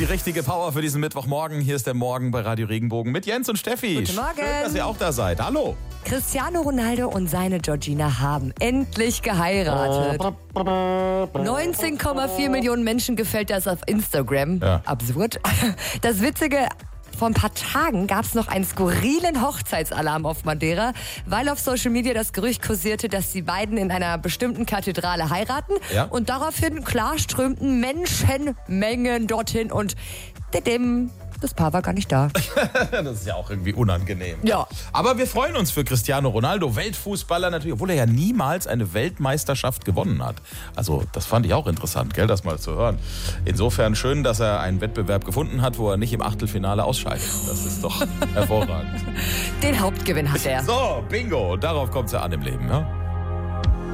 die richtige Power für diesen Mittwochmorgen. Hier ist der Morgen bei Radio Regenbogen mit Jens und Steffi. Guten Morgen. Schön, dass ihr auch da seid. Hallo. Cristiano Ronaldo und seine Georgina haben endlich geheiratet. 19,4 Millionen Menschen gefällt das auf Instagram. Ja. Absurd. Das Witzige, vor ein paar Tagen gab es noch einen skurrilen Hochzeitsalarm auf Madeira, weil auf Social Media das Gerücht kursierte, dass die beiden in einer bestimmten Kathedrale heiraten. Ja. Und daraufhin klar strömten Menschenmengen dorthin und das Paar war gar nicht da. Das ist ja auch irgendwie unangenehm. Ja. Aber wir freuen uns für Cristiano Ronaldo, Weltfußballer natürlich, obwohl er ja niemals eine Weltmeisterschaft gewonnen hat. Also das fand ich auch interessant, gell, das mal zu hören. Insofern schön, dass er einen Wettbewerb gefunden hat, wo er nicht im Achtelfinale ausscheidet. Das ist doch hervorragend. Den Hauptgewinn hat er. So, bingo. Darauf kommt es ja an im Leben, ne?